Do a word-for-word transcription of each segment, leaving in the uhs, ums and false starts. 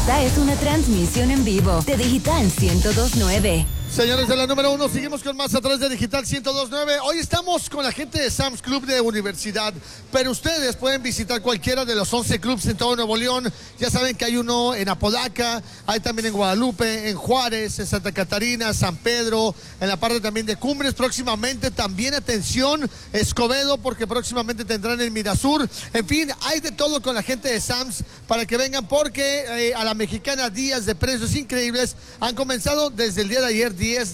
Esta es una transmisión en vivo de Digital ciento dos punto nueve. Señores de la número uno, seguimos con más a través de Digital ciento dos punto nueve. Hoy estamos con la gente de Sam's Club de Universidad, pero ustedes pueden visitar cualquiera de los once clubs en todo Nuevo León. Ya saben que hay uno en Apodaca, hay también en Guadalupe, en Juárez, en Santa Catarina, San Pedro, en la parte también de Cumbres. Próximamente también, atención, Escobedo, porque próximamente tendrán en Mirasur. En fin, hay de todo con la gente de Sam's para que vengan, porque eh, a la mexicana días de precios increíbles han comenzado desde el día de ayer, diez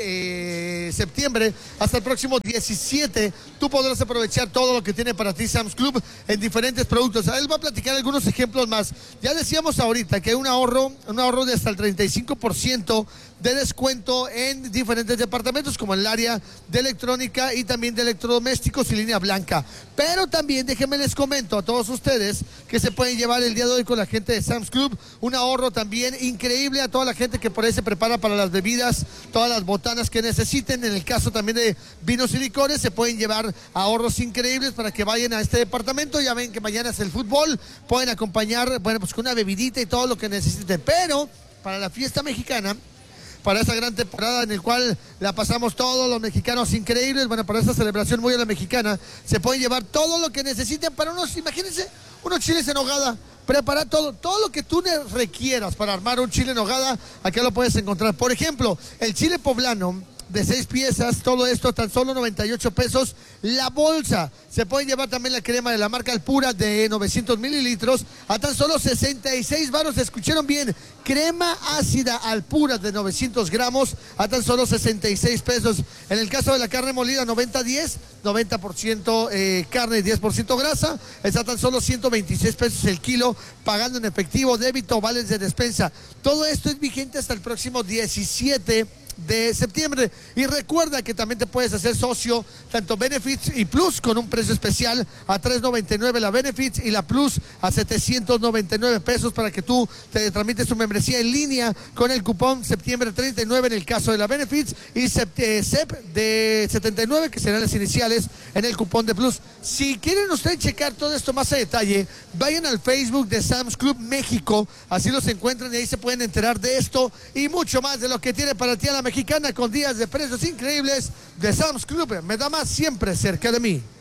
de septiembre, hasta el próximo diecisiete. Tú podrás aprovechar todo lo que tiene para ti Sam's Club en diferentes productos. Él va a platicar algunos ejemplos más. Ya decíamos ahorita que hay un ahorro, un ahorro de hasta el treinta y cinco por ciento de descuento en diferentes departamentos, como en el área de electrónica y también de electrodomésticos y línea blanca. Pero también déjenme les comento a todos ustedes que se pueden llevar el día de hoy con la gente de Sam's Club un ahorro también increíble a toda la gente que por ahí se prepara para las bebidas, todas las botanas que necesiten. En el caso también de vinos y licores, se pueden llevar ahorros increíbles para que vayan a este departamento. Ya ven que mañana es el fútbol, pueden acompañar, bueno, pues con una bebidita y todo lo que necesiten. Pero para la fiesta mexicana, para esa gran temporada en el cual la pasamos todos los mexicanos increíbles, bueno, para esta celebración muy a la mexicana, se pueden llevar todo lo que necesiten para unos, imagínense, unos chiles en nogada. Prepara todo, todo lo que tú requieras para armar un chile en nogada, acá lo puedes encontrar. Por ejemplo, el chile poblano de seis piezas, todo esto tan solo noventa y ocho pesos la bolsa. Se pueden llevar también la crema de la marca Alpura de novecientos mililitros a tan solo sesenta y seis varos. Escucharon bien, crema ácida Alpura de novecientos gramos a tan solo sesenta y seis pesos. En el caso de la carne molida noventa diez, noventa por ciento eh, carne y diez por ciento grasa, está tan solo ciento veintiséis pesos el kilo, pagando en efectivo, débito, vales de despensa. Todo esto es vigente hasta el próximo diecisiete de septiembre. Y recuerda que también te puedes hacer socio tanto Benefits y Plus con un precio especial a tres noventa y nueve la Benefits y la Plus a setecientos noventa y nueve pesos, para que tú te tramites tu membresía en línea con el cupón septiembre treinta y nueve en el caso de la Benefits y C E P de setenta y nueve, que serán las iniciales en el cupón de Plus. Si quieren ustedes checar todo esto más a detalle, vayan al Facebook de Sam's Club México, así los encuentran y ahí se pueden enterar de esto y mucho más de lo que tiene para ti a la mexicana, con días de precios increíbles de Sam's Club. Me da más, siempre cerca de mí.